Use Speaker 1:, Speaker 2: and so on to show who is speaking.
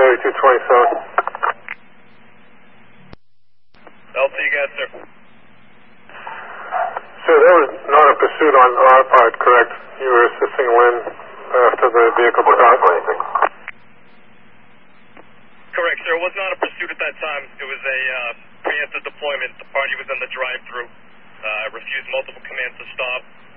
Speaker 1: 3227.
Speaker 2: LT, you got it, sir.
Speaker 1: Sir, there was not a pursuit on our part, correct? You were assisting Lynn after the vehicle took off?
Speaker 2: Correct, sir. It was not a pursuit at that time. It was a preemptive deployment. The party was in the drive-through. Refused multiple commands to stop.